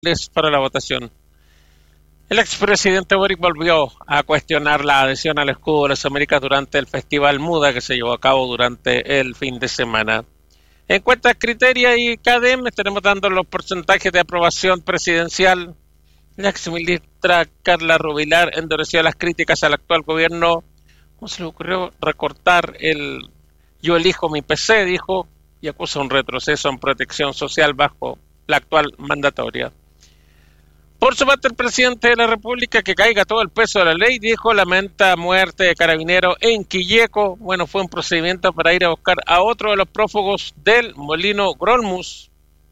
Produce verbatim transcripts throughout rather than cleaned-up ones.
para la votación. El expresidente Boric volvió a cuestionar la adhesión al escudo de las Américas durante el Festival Muda que se llevó a cabo durante el fin de semana. Encuestas Criteria y C A D E M estaremos dando los porcentajes de aprobación presidencial. La exministra Carla Rubilar endureció las críticas al actual gobierno. ¿Cómo se le ocurrió recortar el yo elijo mi P C? Dijo, y acusa un retroceso en protección social bajo la actual mandatoria. Por su parte, el presidente de la República, que caiga todo el peso de la ley, dijo, lamenta muerte de carabinero en Quilleco. Bueno, fue un procedimiento para ir a buscar a otro de los prófugos del molino Grolmus.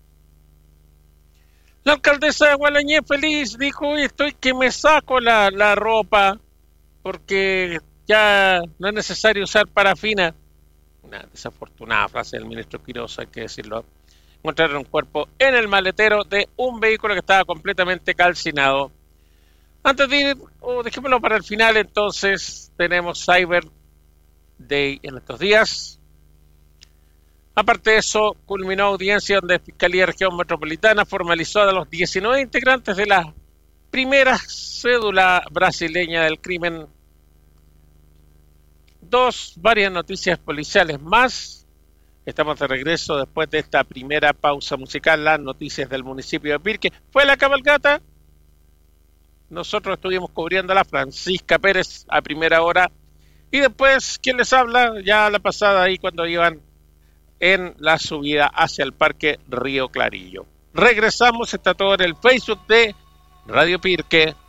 La alcaldesa de Gualañé feliz dijo, estoy que me saco la, la ropa porque ya no es necesario usar parafina. Una desafortunada frase del ministro Quiroz, hay que decirlo. Encontraron un cuerpo en el maletero de un vehículo que estaba completamente calcinado. Antes de ir, oh, dejémoslo para el final, entonces tenemos Cyber Day en estos días. Aparte de eso, culminó audiencia donde la Fiscalía de Región Metropolitana formalizó a los diecinueve integrantes de la primera cédula brasileña del crimen. Dos, varias noticias policiales más. Estamos de regreso después de esta primera pausa musical, las noticias del municipio de Pirque. Fue la cabalgata. Nosotros estuvimos cubriendo a la Francisca Pérez a primera hora. Y después, ¿quién les habla? Ya la pasada ahí cuando iban en la subida hacia el Parque Río Clarillo. Regresamos, está todo en el Facebook de Radio Pirque.